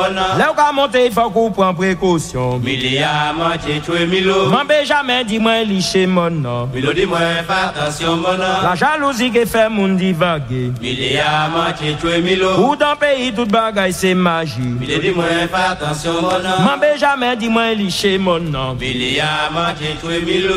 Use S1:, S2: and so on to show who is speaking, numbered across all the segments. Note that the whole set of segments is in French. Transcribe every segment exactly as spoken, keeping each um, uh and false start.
S1: Là où on monte, il faut qu'on prenne précaution.
S2: Milia, moitié, tué, milo.
S1: Mon Benjamin, dis-moi, liché mon nom.
S2: Milo, dis-moi, fais attention, mon nom.
S1: La jalousie qui fait mon divaguer.
S2: Milia, moitié, tué, milo.
S1: Ou dans le pays, toute bagaille, c'est magie.
S2: Milo, dis-moi, fais attention, mon nom.
S1: Mon Benjamin, dis-moi, liché mon nom.
S2: Milia, moitié, tué,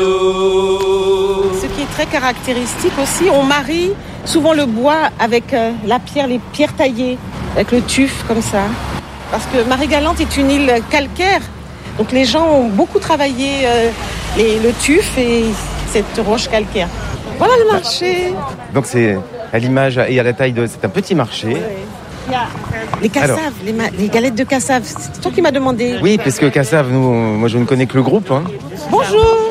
S2: milo.
S3: Ce qui est très caractéristique aussi, on marie souvent le bois avec euh, la pierre, les pierres taillées, avec le tuf, comme ça. Parce que Marie-Galante est une île calcaire, donc les gens ont beaucoup travaillé euh, les, le tuf et cette roche calcaire. Voilà le marché.
S4: Donc c'est à l'image et à la taille de... C'est un petit marché.
S3: Ouais. Il y a les cassaves, les, ma- les galettes de cassaves. C'est toi qui m'as demandé.
S4: Oui, parce que Cassave, nous, moi je ne connais que le groupe. Hein.
S3: Bonjour.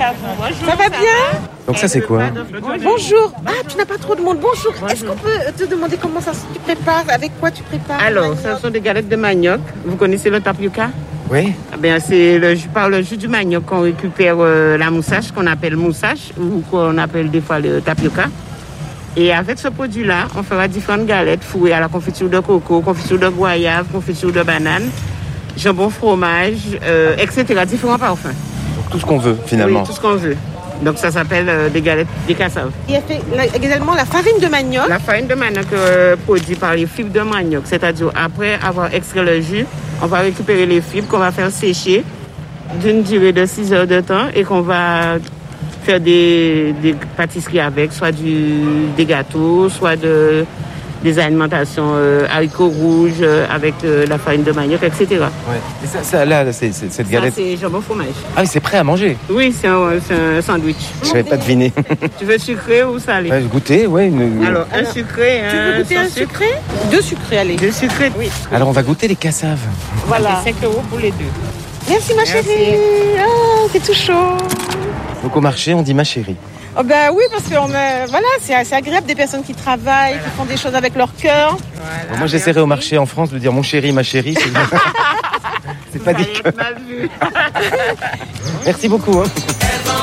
S3: Ça va bien?
S4: Donc ça c'est quoi?
S3: Bonjour. Ah, tu n'as pas trop de monde. Bonjour. Est-ce qu'on peut te demander comment ça se tu prépares? Avec quoi tu prépares?
S5: Alors, ce sont des galettes de manioc. Vous connaissez le tapioca?
S4: Oui.
S5: Ah ben, c'est le, par le jus du manioc qu'on récupère euh, la moussage, qu'on appelle moussage, ou qu'on appelle des fois le tapioca. Et avec ce produit-là, on fera différentes galettes fourrées à la confiture de coco, confiture de goyave, confiture de banane, jambon fromage, euh, et cetera. Différents parfums.
S4: Donc, tout ce qu'on veut finalement.
S5: Oui, tout ce qu'on veut. Donc ça s'appelle euh, des galettes des cassaves.
S3: Il y a fait la- également la farine de manioc.
S5: La farine de manioc euh, produite par les fibres de manioc, c'est-à-dire après avoir extrait le jus, on va récupérer les fibres qu'on va faire sécher d'une durée de six heures de temps et qu'on va faire des, des pâtisseries avec, soit du, des gâteaux, soit de, des alimentations euh, haricots rouges euh, avec euh, la farine de manioc, et cetera.
S4: Ouais. Et ça, ça, là, c'est, c'est- cette
S5: Ça,
S4: galette.
S5: c'est jambon fromage.
S4: Ah oui, c'est prêt à manger.
S5: Oui, c'est un, c'est un sandwich.
S4: Je savais pas deviner.
S5: Tu veux sucré ou salé?
S4: Ouais, goûter, ouais. Une...
S5: Alors, un sucré,
S3: Tu veux
S5: un
S3: goûter
S5: sans
S3: un
S5: sucre.
S3: sucré? Deux sucrés, allez.
S5: Deux sucrés.
S3: Oui.
S4: Alors on va goûter les cassaves.
S3: Voilà.
S5: C'est cinq euros pour les deux.
S3: Merci ma
S5: Merci.
S3: chérie. Ah, c'est tout chaud.
S4: Donc au marché, on dit ma chérie.
S3: Oh ben oui, parce que on a- voilà, c'est c'est agréable des personnes qui travaillent, qui font des choses avec leur cœur.
S5: Voilà,
S4: Bon, moi j'essaierai au marché en France de dire mon chéri, ma chérie. C'est, c'est pas dit que...
S5: mal vu.
S4: Merci beaucoup. Hein.